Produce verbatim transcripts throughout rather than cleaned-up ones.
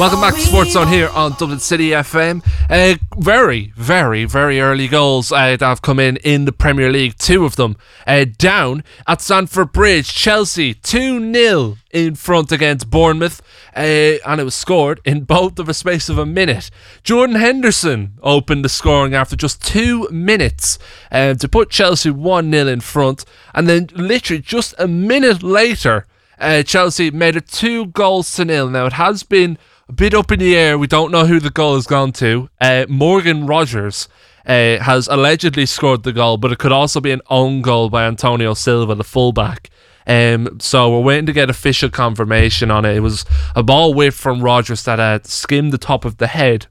Welcome back to Sports Zone here on Dublin City F M. Uh, very, very, very early goals uh, that have come in in the Premier League. Two of them uh, down at Stamford Bridge. Chelsea two nil in front against Bournemouth, uh, and it was scored in both of a space of a minute. Jordan Henderson opened the scoring after just two minutes uh, to put Chelsea one nil in front, and then literally just a minute later, uh, Chelsea made it two goals to nil. Now it has been a bit up in the air. We don't know who the goal has gone to. Uh, Morgan Rogers uh, has allegedly scored the goal, but it could also be an own goal by Antonio Silva, the fullback. Um, so we're waiting to get official confirmation on it. It was a ball whipped from Rogers that had skimmed the top of the head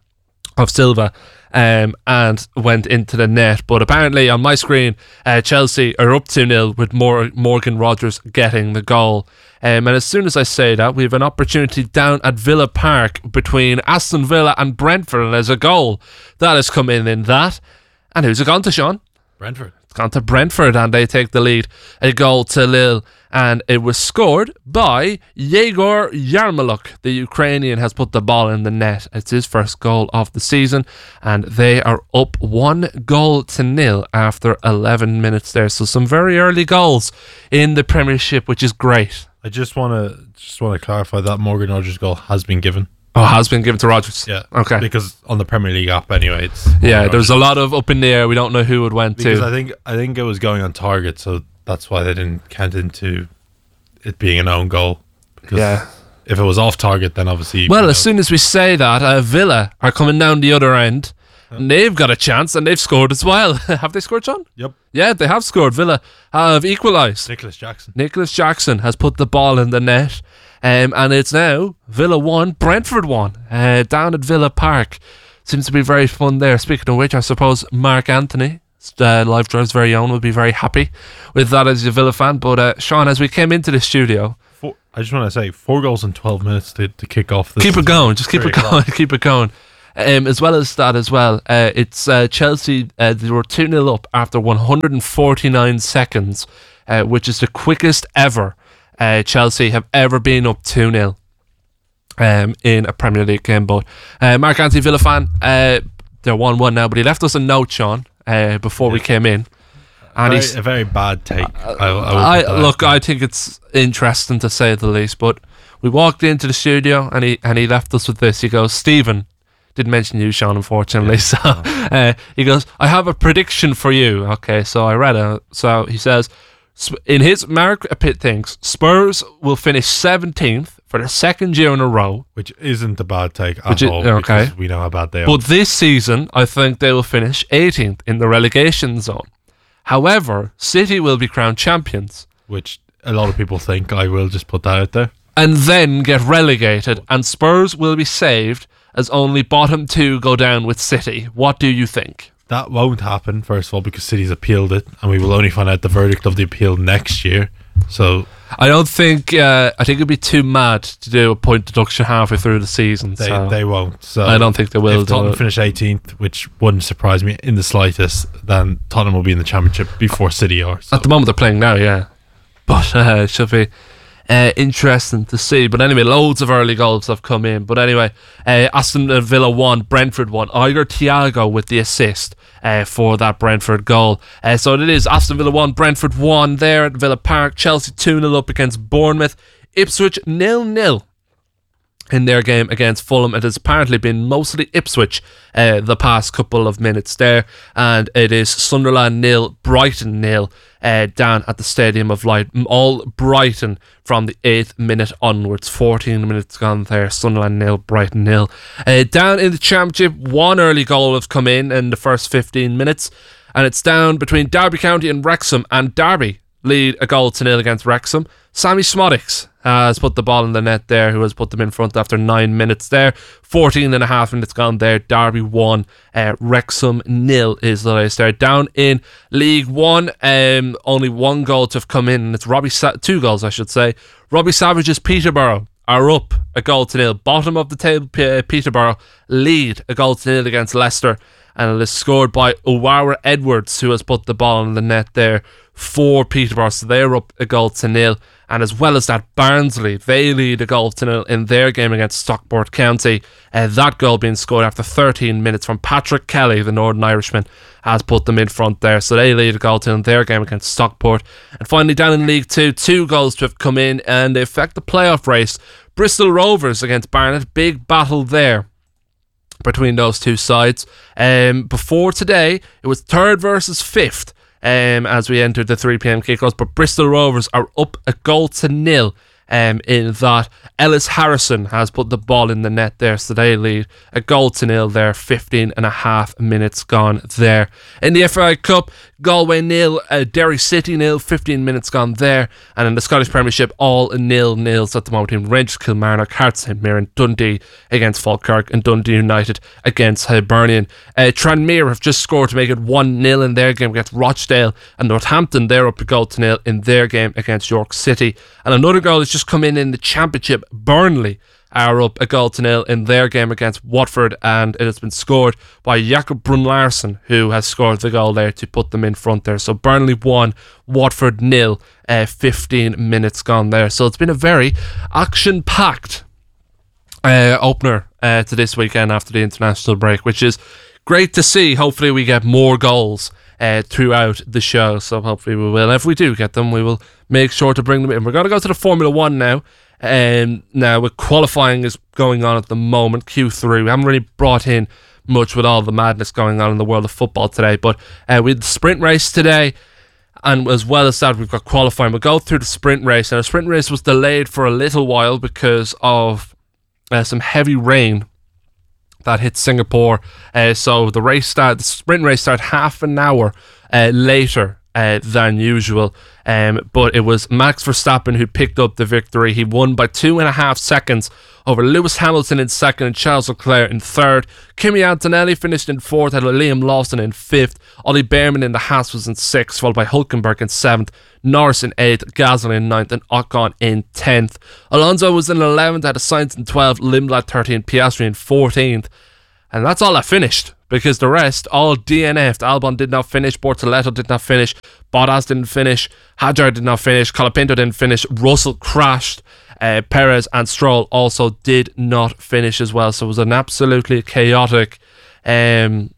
of Silva um, and went into the net. But apparently on my screen, uh, Chelsea are up two nil with Mor- Morgan Rogers getting the goal. Um, and as soon as I say that, we have an opportunity down at Villa Park between Aston Villa and Brentford, and there's a goal that has come in in that. And who's it gone to, Sean? Brentford. It's gone to Brentford, and they take the lead, a goal to nil, and it was scored by Yegor Yarmoluk. The Ukrainian has put the ball in the net. It's his first goal of the season, and they are up one goal to nil after eleven minutes there. So some very early goals in the Premiership, which is great. I just want to just want to clarify that Morgan Rogers goal has been given. Oh, has been given to Rogers. Yeah. Okay. Because on the Premier League app, anyway, it's yeah. There's a lot of up in the air. We don't know who it went because to. I think I think it was going on target, so that's why they didn't count into it being an own goal. Because yeah. if it was off target, then obviously. Well, you know, as soon as we say that, uh, Villa are coming down the other end. And they've got a chance, and they've scored as well. Have they scored, John? Yep. Yeah, they have scored. Villa have equalised. Nicholas Jackson. Nicholas Jackson has put the ball in the net, um, and it's now Villa one, Brentford one, uh, down at Villa Park. Seems to be very fun there. Speaking of which, I suppose Mark Anthony, uh, Live Drive's very own, would be very happy with that as a Villa fan. But uh, Sean, as we came into the studio, Four, I just want to say four goals in twelve minutes to, to kick off. This keep it going, just keep it going, long. keep it going. Um, as well as that as well, uh, it's uh, Chelsea, uh, they were two nil up after one hundred forty-nine seconds, uh, which is the quickest ever uh, Chelsea have ever been up two nil um, in a Premier League game. But uh, Mark Anthony, Villa fan, uh, they're one one now, but he left us a note, Sean, uh, before yeah. we came in. And very, he's a very bad take. Uh, I, I, I look, I think it's interesting to say the least, but we walked into the studio and he, and he left us with this. He goes, Stephen, didn't mention you, Sean, unfortunately. So uh, he goes, I have a prediction for you. Okay, so I read it. So he says, in his Mark Pitt thinks Spurs will finish seventeenth for the second year in a row, which isn't a bad take at which all. Is, okay, because we know how bad they are. But this season, I think they will finish eighteenth in the relegation zone. However, City will be crowned champions, which a lot of people think. I will just put that out there, and then get relegated, and Spurs will be saved as only bottom two go down with City. What do you think? That won't happen, first of all, because City's appealed it, and we will only find out the verdict of the appeal next year. So I don't think uh, I think it'd be too mad to do a point deduction halfway through the season. They so they won't. So I don't think they will. If Tottenham finish eighteenth, which wouldn't surprise me in the slightest, then Tottenham will be in the Championship before City are. So. At the moment they're playing now, yeah. But uh, it should be Uh, interesting to see. But anyway, loads of early goals have come in. But anyway, uh, Aston Villa won, Brentford won. Igor Thiago with the assist uh, for that Brentford goal. Uh, so it is Aston Villa won, Brentford won there at Villa Park. Chelsea two nil up against Bournemouth. Ipswich nil nil in their game against Fulham. It has apparently been mostly Ipswich uh, the past couple of minutes there, and it is Sunderland nil, Brighton nil uh, down at the Stadium of Light. All Brighton from the eighth minute onwards. fourteen minutes gone there. Sunderland nil, Brighton nil. Uh, down in the Championship, one early goal has come in in the first fifteen minutes, and it's down between Derby County and Wrexham, and Derby lead a goal to nil against Wrexham. Sammy Smodics has put the ball in the net there, who has put them in front after nine minutes there. fourteen and a half minutes gone there. Derby one, uh, Wrexham nil is the latest there. Down in League One, um, only one goal to have come in, and it's Robbie Sa- two goals I should say. Robbie Savage's Peterborough are up a goal to nil. Bottom of the table, P- Peterborough lead a goal to nil against Leicester, and it is scored by Owara Edwards, who has put the ball in the net there for Peterborough, so they're up a goal to nil. And as well as that, Barnsley, they lead a goal to nil in their game against Stockport County. Uh, that goal being scored after thirteen minutes from Patrick Kelly, the Northern Irishman, has put them in front there. So they lead a goal to nil in their game against Stockport. And finally, down in League Two, two goals to have come in and they affect the playoff race. Bristol Rovers against Barnet, big battle there between those two sides. Um, before today, it was third versus fifth. Um, as we entered the three p.m. kickoffs, but Bristol Rovers are up a goal to nil um, in that Ellis Harrison has put the ball in the net there, so they lead a goal to nil there, fifteen and a half minutes gone there. In the F A I Cup, Galway nil, uh, Derry City nil, fifteen minutes gone there. And in the Scottish Premiership, all nil nils at the moment in Rangers, Kilmarnock, Hearts, St Mirren, Dundee against Falkirk, and Dundee United against Hibernian. Uh, Tranmere have just scored to make it one nil in their game against Rochdale, and Northampton, they're up a goal to nil in their game against York City. And another goal has just come in in the Championship. Burnley are up a goal to nil in their game against Watford, and it has been scored by Jakob Brun-Larsen, who has scored the goal there to put them in front there. So Burnley one, Watford nil, uh, fifteen minutes gone there. So it's been a very action-packed uh, opener uh, to this weekend after the international break, which is great to see. Hopefully we get more goals uh, throughout the show, so hopefully we will. If we do get them, we will make sure to bring them in. We're going to go to the Formula One now. Um, now, with qualifying is going on at the moment, Q three. We haven't really brought in much with all the madness going on in the world of football today, but uh, we had the sprint race today, and as well as that, we've got qualifying. We'll go through the sprint race, and the sprint race was delayed for a little while because of uh, some heavy rain that hit Singapore. Uh, so the race start, the sprint race started half an hour uh, later Uh, than usual, um, but it was Max Verstappen who picked up the victory. He won by two and a half seconds over Lewis Hamilton in second and Charles Leclerc in third. Kimi Antonelli finished in fourth, had Liam Lawson in fifth. Ollie Behrman in the Haas was in sixth, followed by Hülkenberg in seventh, Norris in eighth, Gasly in ninth, and Ocon in tenth. Alonso was in eleventh, had a Sainz in twelfth, Lindblad thirteenth, Piastri in fourteenth, and that's all that finished. Because the rest all D N F'd. Albon did not finish, Bortoletto did not finish, Bottas didn't finish, Hadjar did not finish, Colapinto didn't finish, Russell crashed, uh, Perez and Stroll also did not finish as well. So it was an absolutely chaotic um,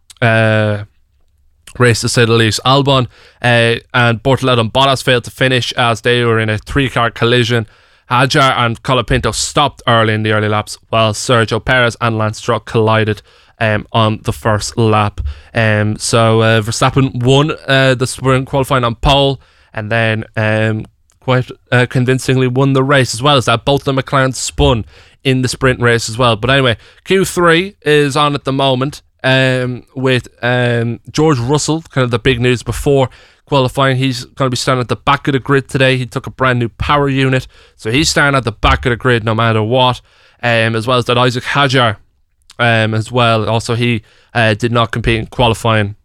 uh, race, to say the least. Albon uh, and Bortoletto and Bottas failed to finish as they were in a three-car collision. Hadjar and Colapinto stopped early in the early laps, while Sergio Perez and Lance Stroll collided Um, on the first lap. Um, so uh, Verstappen won uh, the sprint qualifying on pole, and then um, quite uh, convincingly won the race as well as that. Both the McLarens spun in the sprint race as well. But anyway, Q three is on at the moment um, with um, George Russell, kind of the big news before qualifying. He's going to be starting at the back of the grid today. He took a brand new power unit, so he's starting at the back of the grid no matter what. Um, as well as that, Isaac Hadjar Um, as well. Also, he uh, did not compete in qualifying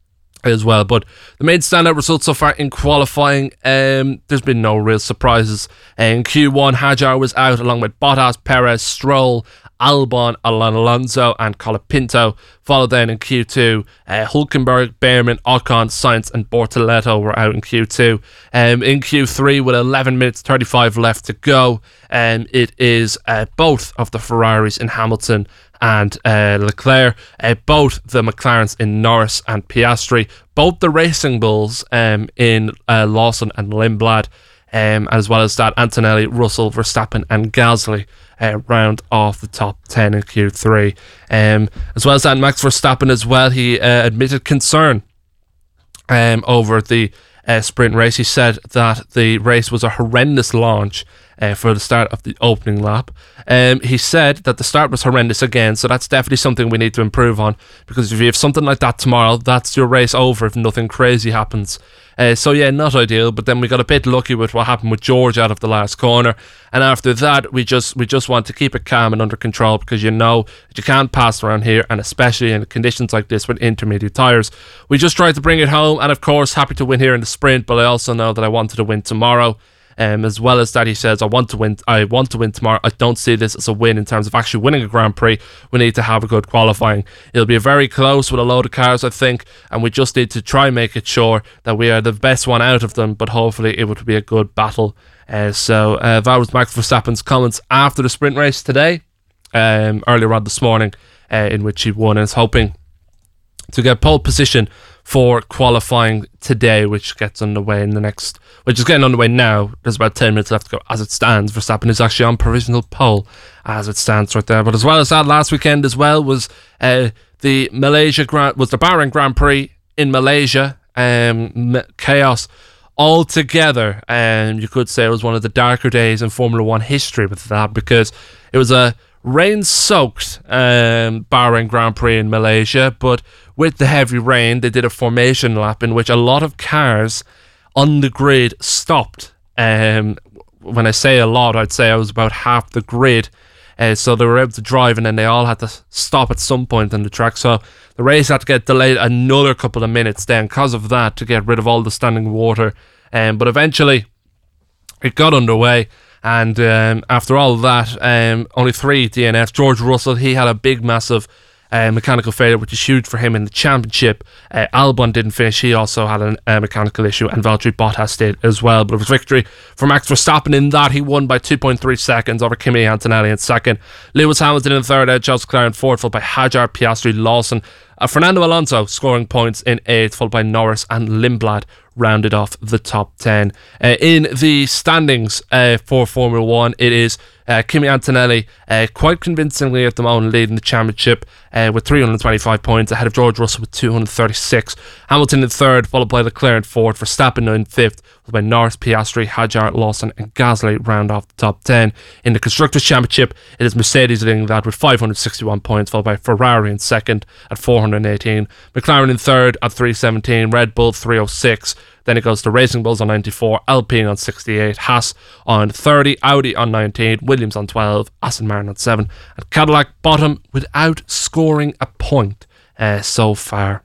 as well. But the main standout results so far in qualifying, um, there's been no real surprises. In Q one, Hadjar was out along with Bottas, Perez, Stroll, Albon, Alonso and Colapinto. Followed then in Q two, uh, Hülkenberg, Behrman, Ocon, Sainz and Bortoletto were out in Q two. Um, in Q three, with eleven minutes thirty-five left to go, um, it is uh, both of the Ferraris in Hamilton and uh, Leclerc, uh, both the McLarens in Norris and Piastri, both the Racing Bulls um, in uh, Lawson and Lindblad, um, as well as that Antonelli, Russell, Verstappen and Gasly uh, round off the top ten in Q three. Um, as well as that, Max Verstappen as well, he uh, admitted concern um, over the uh, sprint race. He said that the race was a horrendous launch Uh, for the start of the opening lap. Um, he said that the start was horrendous again, so that's definitely something we need to improve on, because if you have something like that tomorrow, that's your race over if nothing crazy happens. Uh, so yeah, not ideal, but then we got a bit lucky with what happened with George out of the last corner, and after that we just we just want to keep it calm and under control, because you know that you can't pass around here, and especially in conditions like this with intermediate tyres. We just tried to bring it home, and of course happy to win here in the sprint, but I also know that I wanted to win tomorrow. Um, as well as that, he says, I want to win I want to win tomorrow. I don't see this as a win in terms of actually winning a Grand Prix. We need to have a good qualifying. It'll be very close with a load of cars, I think, and we just need to try and make it sure that we are the best one out of them, but hopefully it would be a good battle. Uh, so uh, that was Max Verstappen's comments after the sprint race today, um, earlier on this morning, uh, in which he won, and is hoping to get pole position for qualifying today, which gets underway in the next, which is getting underway now. There's about ten minutes left to go as it stands. Verstappen is actually on provisional pole as it stands right there. But as well as that, last weekend as well was uh, the Malaysia Grand, was the Bahrain Grand Prix in Malaysia. Um, chaos altogether, and you could say it was one of the darker days in Formula One history with that, because it was a rain-soaked um, Bahrain Grand Prix in Malaysia, but with the heavy rain, they did a formation lap in which a lot of cars on the grid stopped. Um, when I say a lot, I'd say I was about half the grid. Uh, so they were able to drive, and then they all had to stop at some point on the track. So the race had to get delayed another couple of minutes then because of that, to get rid of all the standing water. Um, but eventually it got underway. And um, after all of that, um, only three D N Fs. George Russell, he had a big, massive uh, mechanical failure, which is huge for him in the championship. Uh, Albon didn't finish. He also had a uh, mechanical issue, and Valtteri Bottas did as well. But it was victory for Max Verstappen in that. He won by two point three seconds over Kimi Antonelli in second. Lewis Hamilton in third, uh, Charles Leclerc in fourth, followed by Hadjar, Piastri, Lawson. Uh, Fernando Alonso scoring points in eighth, followed by Norris and Lindblad rounded off the top ten. Uh, in the standings uh, for Formula One, it is uh, Kimi Antonelli uh, quite convincingly at the moment leading the championship uh, with three hundred twenty-five points, ahead of George Russell with two hundred thirty-six. Hamilton in third, followed by Leclerc in fourth, Verstappen in fifth, followed by Norris, Piastri, Hadjar, Lawson and Gasly round off the top ten. In the Constructors' Championship, it is Mercedes leading that with five hundred sixty-one points, followed by Ferrari in second at four hundred eighteen, McLaren in third at three seventeen, Red Bull three oh six. Then it goes to Racing Bulls on ninety-four, Alpine on sixty-eight, Haas on thirty, Audi on nineteen, Williams on twelve, Aston Martin on seven, and Cadillac bottom without scoring a point uh, so far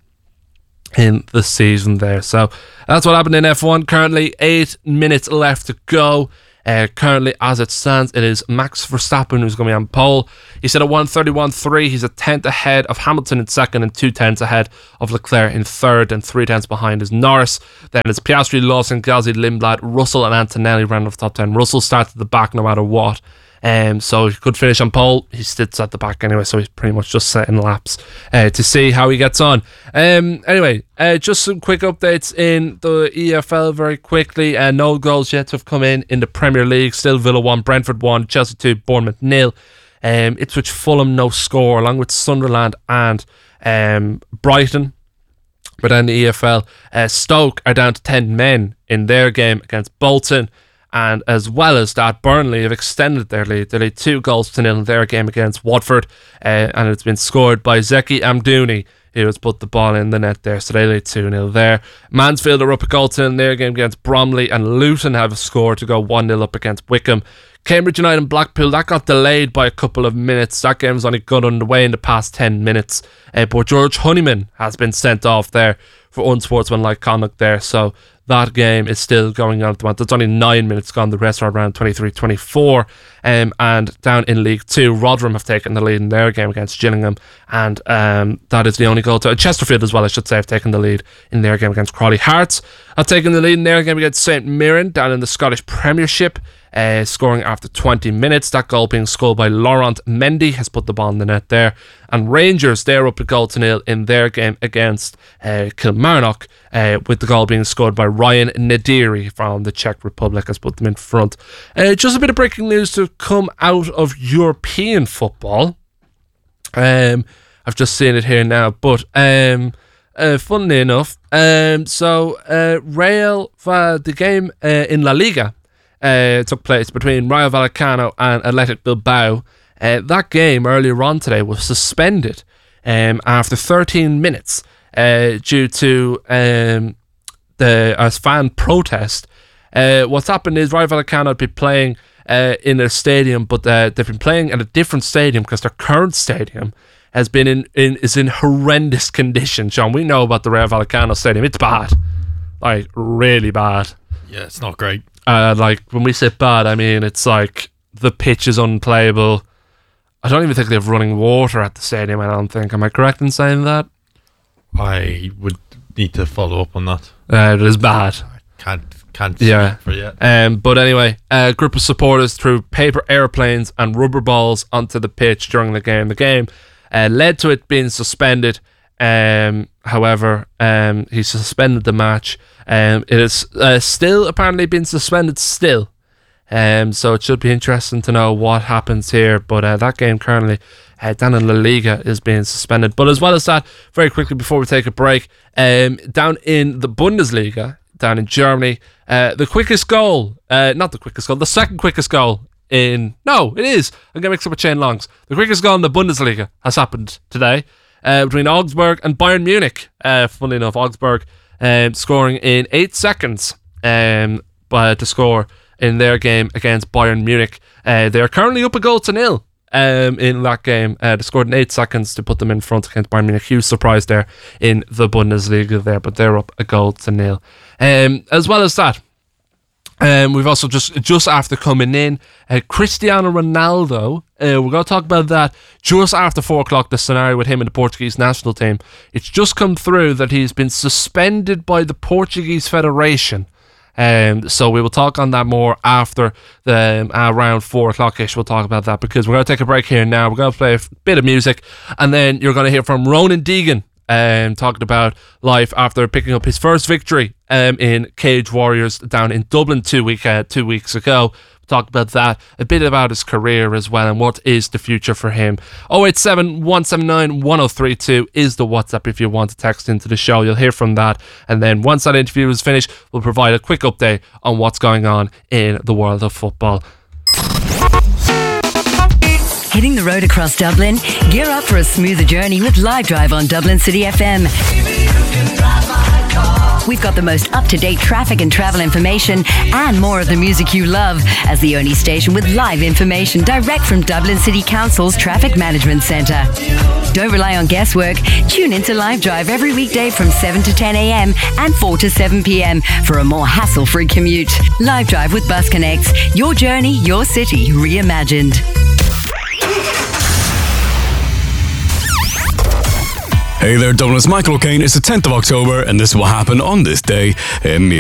in the season there. So that's what happened in F one. Currently eight minutes left to go. Uh, currently, as it stands, it is Max Verstappen who's going to be on pole. He's at a one thirty-one point three. He's a tenth ahead of Hamilton in second, and two tenths ahead of Leclerc in third, and three tenths behind is Norris. Then it's Piastri, Lawson, Gasly, Lindblad, Russell, and Antonelli round off the top ten. Russell starts at the back no matter what. Um, so he could finish on pole. He sits at the back anyway, so he's pretty much just setting laps uh, to see how he gets on. Um, anyway, uh, just some quick updates in the E F L very quickly. Uh, no goals yet to have come in in the Premier League. Still Villa one, Brentford one, Chelsea two, Bournemouth nil. Um, Ipswich, Fulham no score, along with Sunderland and um, Brighton. But then the E F L, uh, Stoke are down to ten men in their game against Bolton. And as well as that, Burnley have extended their lead. They lead two goals to nil in their game against Watford. Uh, and it's been scored by Zeki Amdouni, who has put the ball in the net there. So they lead two nil there. Mansfield are up a goal to nil in their game against Bromley. And Luton have a score to go one nil up against Wickham. Cambridge United and Blackpool, that got delayed by a couple of minutes. That game's only got underway in the past ten minutes. Uh, but George Honeyman has been sent off there for unsportsmanlike conduct there. So that game is still going on at the moment. It's only nine minutes gone. The rest are around twenty-three twenty-four. Um, and down in League Two, Rotherham have taken the lead in their game against Gillingham. And um, that is the only goal to... Chesterfield as well, I should say, have taken the lead in their game against Crawley. Hearts have taken the lead in their game against Saint Mirren down in the Scottish Premiership. Uh, scoring after twenty minutes. That goal being scored by Laurent Mendy has put the ball in the net there. And Rangers, they're up a goal to nil in their game against uh, Kilmarnock, uh, with the goal being scored by Ryan Nadiri from the Czech Republic, has put them in front. Uh, just a bit of breaking news to come out of European football. Um, I've just seen it here now, but um, uh, funnily enough, um, so uh, Real, uh, the game uh, in La Liga, Uh, took place between Rayo Vallecano and Athletic Bilbao. Uh, that game earlier on today was suspended um, after thirteen minutes uh, due to um, the uh, fan protest. Uh, what's happened is Rayo Vallecano had been playing uh, in a stadium, but uh, they've been playing at a different stadium because their current stadium has been in, in is in horrendous condition. Sean, we know about the Rayo Vallecano stadium. It's bad, like really bad. Yeah, it's not great. Uh, like when we say bad, I mean it's like the pitch is unplayable. I don't even think they have running water at the stadium. I don't think. Am I correct in saying that? I would need to follow up on that. Uh, it is bad. Can't can't Yeah. speak for yet. Um, but anyway, a group of supporters threw paper airplanes and rubber balls onto the pitch during the game. The game uh, led to it being suspended. Um, however, um, he suspended the match. Um, it is uh, still apparently been suspended still. Um, so it should be interesting to know what happens here. But uh, that game currently uh, down in La Liga is being suspended. But as well as that, very quickly before we take a break, um, down in the Bundesliga, down in Germany, uh, the quickest goal, uh, not the quickest goal, the second quickest goal in, no, it is, I'm going to mix up with Shane Longs. The quickest goal in the Bundesliga has happened today uh, between Augsburg and Bayern Munich. Uh, funnily enough, Augsburg um, scoring in eight seconds um, by, to score in their game against Bayern Munich. Uh, they are currently up a goal to nil um, in that game. Uh, they scored in eight seconds to put them in front against Bayern Munich. Huge surprise there in the Bundesliga there, but they're up a goal to nil. Um, as well as that, um, we've also just just after coming in, uh, Cristiano Ronaldo. Uh, we're going to talk about that just after four o'clock. The scenario with him and the Portuguese national team. It's just come through that he's been suspended by the Portuguese Federation. Um, so we will talk on that more after the um, around four o'clock ish. We'll talk about that because we're going to take a break here now. We're going to play a f- bit of music, and then you're going to hear from Ronan Deegan. Um, talking about life after picking up his first victory um, in Cage Warriors down in Dublin two week uh, two weeks ago. We talked about that, a bit about his career as well, and what is the future for him. oh eight seven, one seven nine, one oh three two is the WhatsApp if you want to text into the show. You'll hear from that, and then once that interview is finished, we'll provide a quick update on what's going on in the world of football. Hitting the road across Dublin? Gear up for a smoother journey with Live Drive on Dublin City F M. We've got the most up-to-date traffic and travel information and more of the music you love as the only station with live information direct from Dublin City Council's Traffic Management Centre. Don't rely on guesswork. Tune into Live Drive every weekday from seven to ten a.m. and four to seven p.m. for a more hassle-free commute. Live Drive with Bus Connects. Your journey, your city, reimagined. Hey there, Dublin. It's Michael O'Kane. It's the tenth of October, and this is what happened on this day in